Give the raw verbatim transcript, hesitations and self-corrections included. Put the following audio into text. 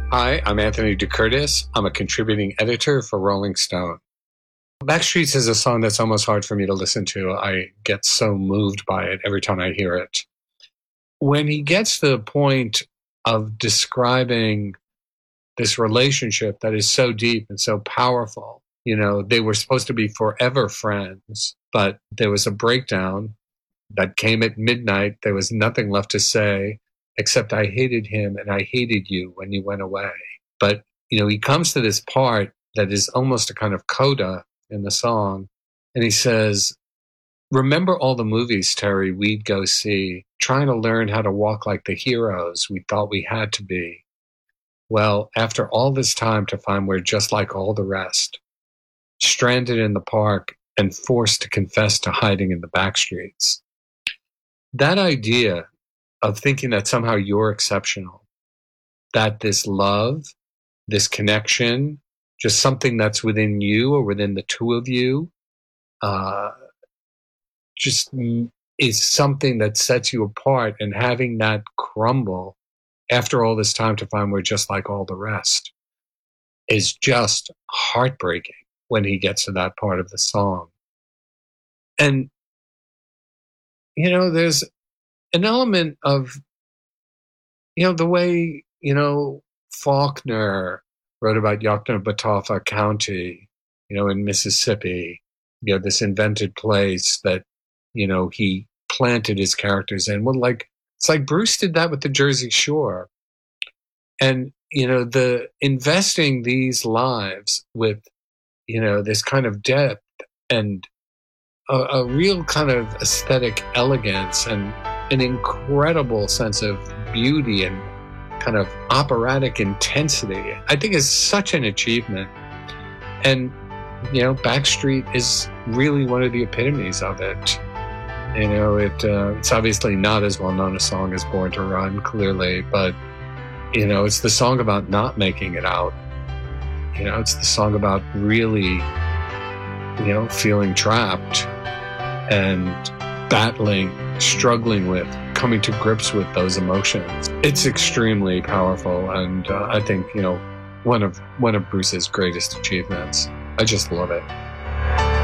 Hi, I'm Anthony DeCurtis. I'm a contributing editor for Rolling Stone. Backstreets is a song that's almost hard for me to listen to. I get so moved by it every time I hear it. When he gets to the point of describing this relationship that is so deep and so powerful, you know, they were supposed to be forever friends, but there was a breakdown that came at midnight. There was nothing left to say except I hated him and I hated you when you went away. But, you know, he comes to this part that is almost a kind of coda in the song. And he says, remember all the movies, Terry, we'd go see, trying to learn how to walk like the heroes we thought we had to be. Well, after all this time to find we're just like all the rest, stranded in the park and forced to confess to hiding in the back streets. That idea of thinking that somehow you're exceptional, that this love, this connection, just something that's within you or within the two of you, uh, just is something that sets you apart, and having that crumble after all this time to find we're just like all the rest is just heartbreaking when he gets to that part of the song. And, you know, there's an element of, you know, the way, you know, Faulkner wrote about Yoknebatafa County, you know, in Mississippi, you know, this invented place that, you know, he planted his characters in. Well, like, it's like Bruce did that with the Jersey Shore. And, you know, the investing these lives with, you know, this kind of depth and a, a real kind of aesthetic elegance and an incredible sense of beauty and kind of operatic intensity, I think is such an achievement. And, you know, Backstreet is really one of the epitomes of it. You know, it uh, it's obviously not as well known a song as Born to Run, clearly, but, you know, it's the song about not making it out. You know, it's the song about really, you know, feeling trapped and battling, struggling with, coming to grips with those emotions. It's extremely powerful, and uh, I think, you know, one of one of Bruce's greatest achievements. I just love it.